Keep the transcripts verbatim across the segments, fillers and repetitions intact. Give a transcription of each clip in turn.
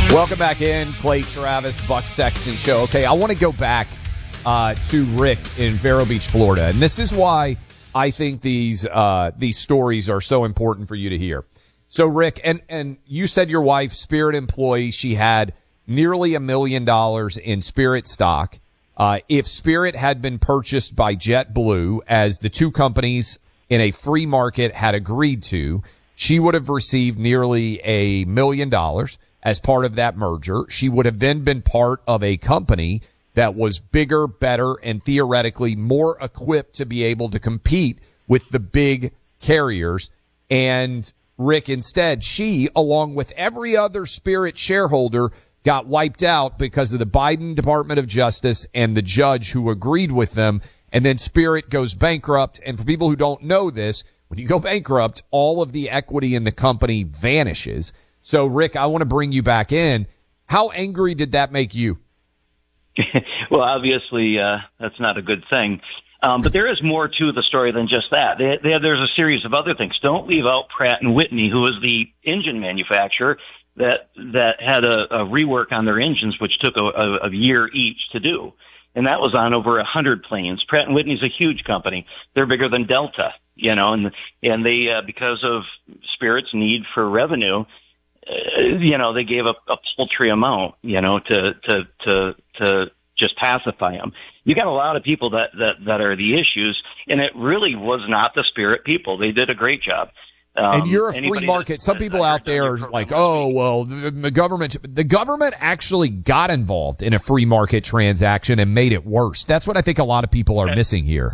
Welcome back in, Clay Travis, Buck Sexton Show. Okay, I want to go back uh, to Rick in Vero Beach, Florida, and this is why I think these uh, these stories are so important for you to hear. So, Rick, and and you said your wife, Spirit employee, she had nearly a million dollars in Spirit stock. Uh, if Spirit had been purchased by JetBlue, as the two companies in a free market had agreed to, she would have received nearly a million dollars. As part of that merger. She would have then been part of a company that was bigger, better, and theoretically more equipped to be able to compete with the big carriers. And Rick, instead, she, along with every other Spirit shareholder, got wiped out because of the Biden Department of Justice and the judge who agreed with them. And then Spirit goes bankrupt. And for people who don't know this, when you go bankrupt, all of the equity in the company vanishes. So, Rick, I want to bring you back in. How angry did that make you? Well, obviously, uh, that's not a good thing. Um, but there is more to the story than just that. They, they, there's a series of other things. Don't leave out Pratt and Whitney, who was the engine manufacturer that that had a, a rework on their engines, which took a, a, a year each to do. And that was on over a hundred planes. Pratt and Whitney's a huge company. They're bigger than Delta, you know, and, and they, uh, because of Spirit's need for revenue, Uh, you know, they gave a, a paltry amount, you know, to, to, to, to just pacify them. You got a lot of people that, that, that are the issues, and it really was not the Spirit people. They did a great job. Um, and you're a free market. Some people out there are like, oh, well, the, the government, the government actually got involved in a free market transaction and made it worse. That's what I think a lot of people are missing here.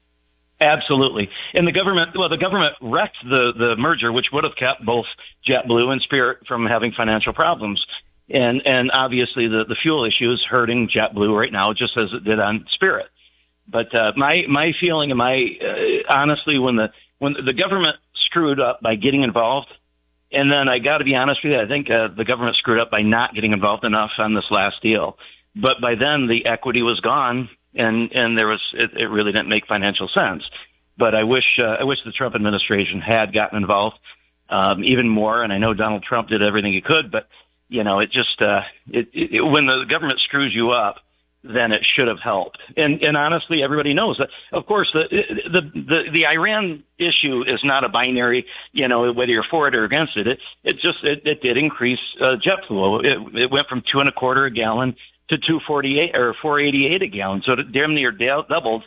Absolutely. And the government, well, the government wrecked the, the merger, which would have kept both JetBlue and Spirit from having financial problems. And, and obviously the, the fuel issue is hurting JetBlue right now, just as it did on Spirit. But, uh, my, my feeling and my, uh, honestly, when the, when the government screwed up by getting involved, and then I got to be honest with you, I think, uh, the government screwed up by not getting involved enough on this last deal. But by then the equity was gone. And, and there was, it, it really didn't make financial sense. But I wish, uh, I wish the Trump administration had gotten involved, um, even more. And I know Donald Trump did everything he could, but, you know, it just, uh, it, it, when the government screws you up, then it should have helped. And, and honestly, everybody knows that, of course, the, the, the, the Iran issue is not a binary, you know, whether you're for it or against it. It, it just, it, it did increase, uh, jet fuel. It, it went from two and a quarter a gallon to two forty-eight or four eighty-eight a gallon, so it damn near doubled.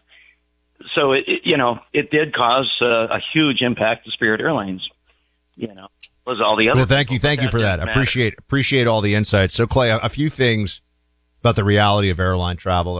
So it, it you know, it did cause uh, a huge impact to Spirit Airlines. You know, was all the other. Well, thank you, thank you for that. Appreciate appreciate all the insights. So, Clay, a, a few things about the reality of airline travel.